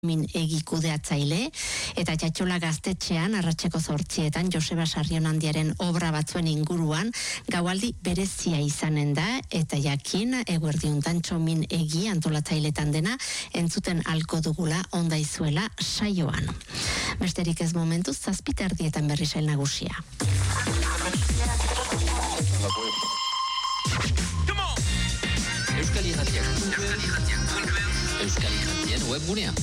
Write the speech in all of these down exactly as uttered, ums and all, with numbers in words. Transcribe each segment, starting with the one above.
min egi kudeatzaile, eta Jatxola gaztetxean arratseko zortzietan Joseba Sarrionandiaren obra batzuen inguruan gaualdi berezia izanen da, eta jakin eguerdiuntan Txomin egi antolatzailetan dena entzuten alko dugula onda izuela saioan. Besterik ez momentuz, zazpita erdietan berri sail nagusia. Euskal Irratiak Euskal Irratien webgunea.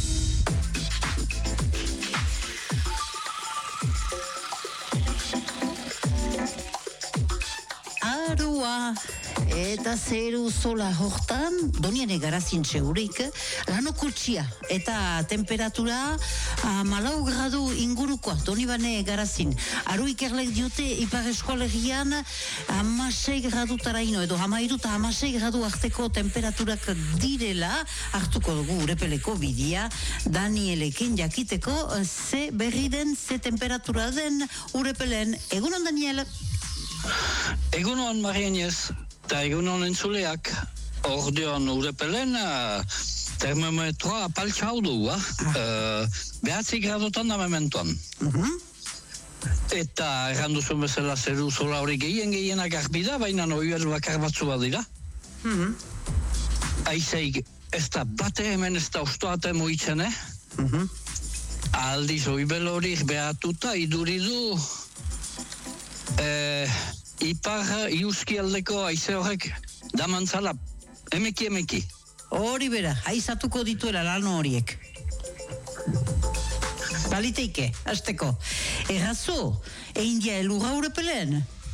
Aroa eta zeru zola hortan donian egarazin txeurik lanokotxia eta temperatura malau gradu ingurukoa doni bane egarazin. Aro ikerlek diote ipar eskolegian hamasei gradutaraino edo hamairu eta hamasei gradu arteko temperaturak direla hartuko dugu urepeleko bidia Danielekin jakiteko ze berri den, ze temperatura den urepelen. Egunon Daniel? Egunon Marianez, eta egunon entzuleak, ordeon urepelen uh, termometroa apaltxau du, uh, behatzi gradotan da mementuan. Uh-huh. Eta erranduzun bezala zeru zola hori gehien gehienak arbida, baina oiber bakar batzu badira. Uh-huh. Aizeik ez da bate hemen ez da ustoate moitzen, eh? Uh-huh. Aldiz oibel horik behatuta iduridu Eh, ipar iuski aldeko aize horrek damantzala emeki emeki. Hori bera, haizatuko dituela lan horiek. Baliteike, hasteko. Errazo, egin dia elurra urepelen?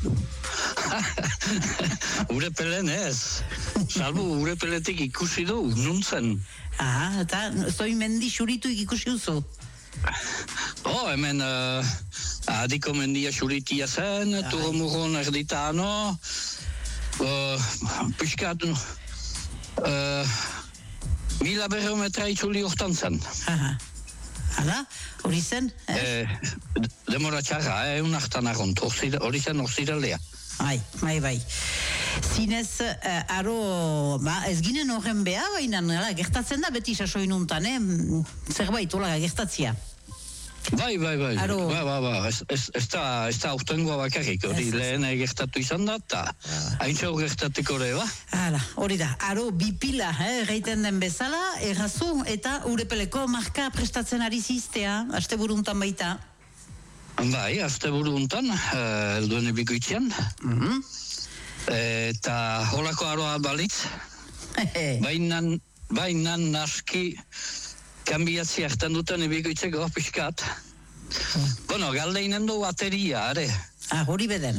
Urepelen ez. Salbu urepeletik ikusi du, nuntzen. Ah, eta zoi mendi xurituik ikusi duzu? Oh, hemen uh, adiko mendia xuritia zen, turomurron erditano, uh, piskat uh, mila berrometra itzuli hortan zen. Aha. Hala, hori zen? Eh? Eh, demora txarra, eh, unartan arront, hori zen orziralea. Bai, bai, bai. Zinez, uh, aro, ba, ez ginen horren beha, baina nela, gertatzen da beti sasoinuntan, eh? Zerbait, hola, gertatzia. Bai, bai, bai. Aro... Ba, ba, ba. Ez, ez, ez da, ez da urtengoa bakarrik, hori lehen gertatu izan da, eta haintxo gertateko ere, ba? Hala, hori da, aro bipila, eh, reiten den bezala, errazu, eta urepeleko marka prestatzen ari ziztea, aste buruntan baita. Bai, aste buruntan, uh, elduen ebikoitzean. Mm-hmm. Eta holako aroa balitz, bainan, bainan naski, kanbiatzi hartan duten ebikoitzeko piskat. Mm. Bueno, galdeinen du bateria, are. Ah, hori beden.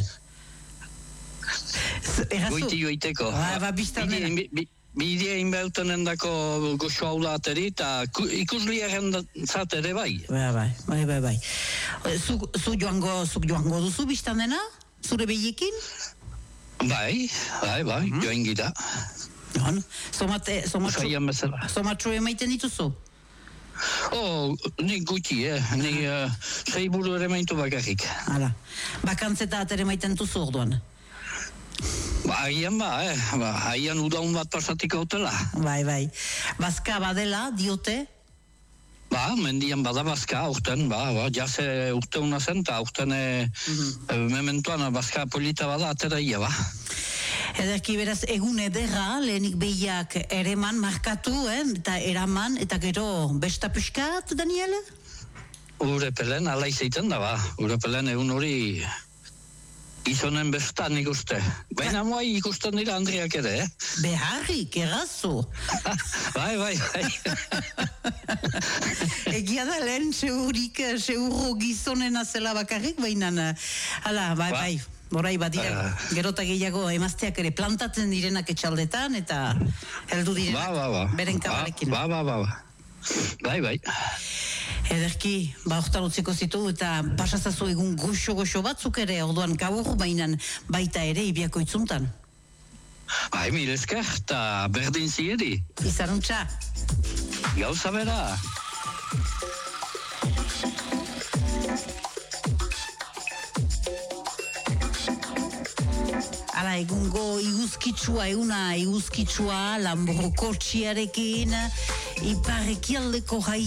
Goiti joiteko. Ah, ba, biztan dena. Bidea inbeutenen dako goxo hau da ateri, eta ikusliaren zat ere bai. Bai, bai, bai, bai, bai. Zu, zu, joango, zu joango duzu biztan dena? Zure behiekin? Bai, bai, bai, mm-hmm. Joan gira. Joan, somate, somatxo, Usaian bezala. somatxo emaiten dituzu? Oh, nik guti, eh? Nik uh, sei buru ere maintu bakarrik. Hala, bakantzeta atere maiten duzu orduan? Ba, agian ba, eh? Ba, agian udaun bat pasatik hautela. Bai, bai. Bazka badela, diote? Ba, mendian bada bazka, urten, ba, ba, jase urte una zen, eta urten mm-hmm. mementuan bazka polita bada, atera ia, ba. Ederki beraz, egun ederra, lehenik behiak ereman, markatu, eh? Eta eraman, eta gero besta piskat, Daniel? Urepelen, ala izaiten da, ba. Urepelen egun hori gizonen bestan ikuste. Baina moai ikusten dira Andriak ere, eh? Beharrik, errazu. Bai, bai, bai. Egia da lehen, seurik, seurro gizonena zela bakarrik, baina, hala, bai, ba. bai. Horai badira, uh, gerota gehiago emazteak ere plantatzen direnak etxaldetan, eta heldu direnak ba, ba, ba. beren kabarekin. Ba, ba, ba, ba. Bai, bai. Ederki, ba, hortan utziko zitu, eta pasazazu egun goxo-goxo batzuk ere, orduan gaur, bainan baita ere ibiako itzuntan. Bai, mire esker, eta berdin ziedi. Izanuntza. Gauza bera. Ala, egungo iguzkitsua, eguna iguzkitsua, Lamborghini kotxiarekin, ipar ekialdeko